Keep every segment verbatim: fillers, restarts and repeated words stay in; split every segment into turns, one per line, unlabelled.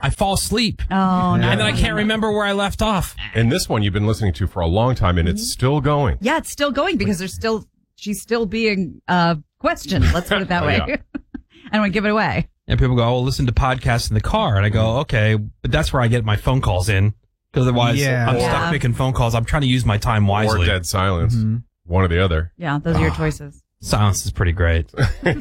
I fall asleep.
Oh, no.
And then I can't remember where I left off.
And this one you've been listening to for a long time, and it's still going.
Yeah, it's still going because there's still, she's still being uh, questioned. Let's put it that way.
Yeah.
I don't want to give it away.
And people go, oh, well, listen to podcasts in the car. And I go, okay, but that's where I get my phone calls in. Because otherwise,
Yeah.
I'm
Yeah.
stuck making phone calls. I'm trying to use my time
Or
wisely.
dead silence.
Mm-hmm.
One or the other.
Yeah, those are your choices.
Silence is pretty great.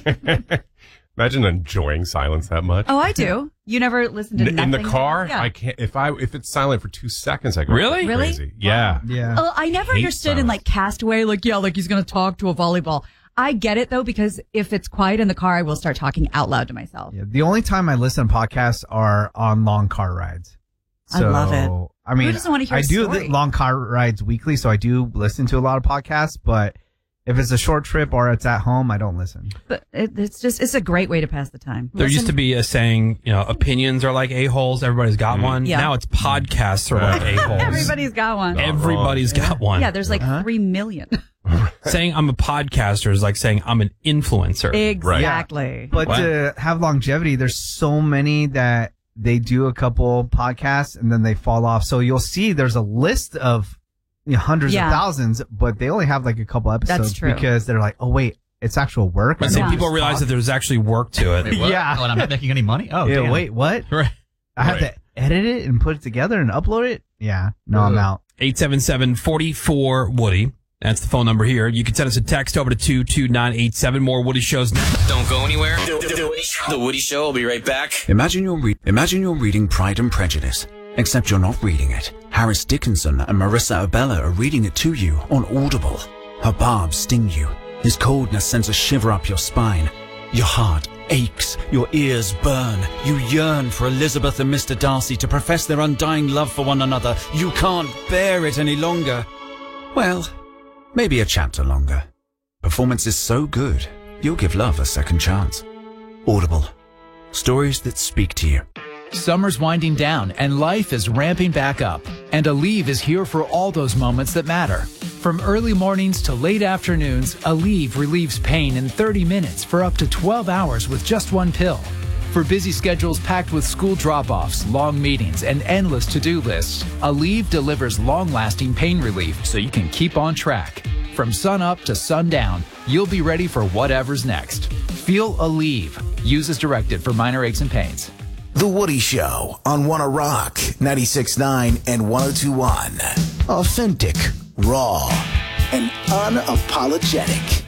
Imagine enjoying silence that much.
Oh, I do. You never listen to
N-
nothing?
In the car,
Yeah.
I can't. If I if it's silent for two seconds, I go
Really?
Really?
crazy. Yeah.
Yeah.
Oh, I never
Hate
understood in
silence.
like Castaway, like, yeah, like he's going to talk to a volleyball. I get it though, because if it's quiet in the car, I will start talking out loud to myself.
Yeah, the only time I listen to podcasts are on long car rides.
I
So,
love it.
I mean,
Who doesn't wanna hear
I
a
do
story?
li- long car rides weekly, so I do listen to a lot of podcasts. But if it's a short trip or it's at home, I don't listen.
But it, it's just, it's a great way to pass the time.
There used to be a saying, you know, opinions are like a-holes. Everybody's got one.
Yeah.
Now it's podcasts are like a-holes.
Everybody's got one.
Everybody's got one.
Yeah, there's like three million.
Saying I'm a podcaster is like saying I'm an influencer.
Exactly.
But
Wow.
to have longevity, there's so many that they do a couple podcasts and then they fall off. So you'll see there's a list of you know, hundreds
Yeah.
of thousands, but they only have like a couple episodes
That's true.
because they're like, oh wait, it's actual work.
But
I
some
don't
people
just
realize
talk.
that there's actually work to it.
Wait, what?
Yeah.
Oh, and I'm not making any money? Oh,
yeah,
damn.
wait, what?
Right.
I have
Right.
to edit it and put it together and upload it? Yeah. No, I'm out.
eight seven seven, four four, Woody. That's the phone number here. You can send us a text over to two two nine eight seven. More Woody shows next.
Don't go anywhere. The Woody Show will be right back.
Imagine you're, re- imagine you're reading Pride and Prejudice, except you're not reading it. Harris Dickinson and Marissa Abella are reading it to you on Audible. Her barbs sting you. His coldness sends a shiver up your spine. Your heart aches. Your ears burn. You yearn for Elizabeth and Mister Darcy to profess their undying love for one another. You can't bear it any longer. Well, maybe a chapter longer. Performance is so good, you'll give love a second chance. Audible. Stories that speak to you.
Summer's winding down and life is ramping back up. And Aleve is here for all those moments that matter. From early mornings to late afternoons, Aleve relieves pain in thirty minutes for up to twelve hours with just one pill. For busy schedules packed with school drop-offs, long meetings, and endless to-do lists, Aleve delivers long-lasting pain relief so you can keep on track. From sun up to sundown, you'll be ready for whatever's next. Feel Aleve. Use as directed for minor aches and pains.
The Woody Show on Wanna Rock ninety-six point nine and one oh two point one. Authentic, raw, and unapologetic.